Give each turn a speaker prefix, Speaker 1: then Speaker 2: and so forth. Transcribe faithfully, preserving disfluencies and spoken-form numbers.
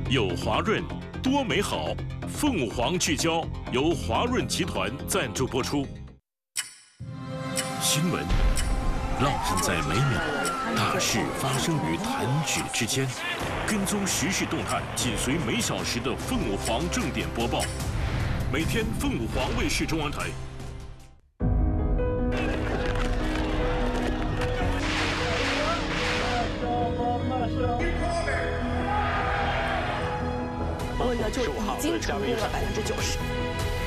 Speaker 1: 有华润，多美好。凤凰聚焦由华润集团赞助播出。新闻烙印在每秒，大事发生于弹指之间。跟踪时事动态，紧随每小时的凤凰正点播报。每天凤凰卫视中文台。
Speaker 2: 我呢就已经成功了百分之九十。